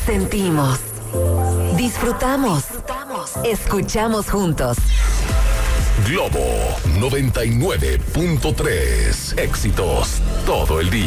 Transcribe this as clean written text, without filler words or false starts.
Sentimos, disfrutamos, escuchamos juntos. Globo 99.3. Éxitos todo el día.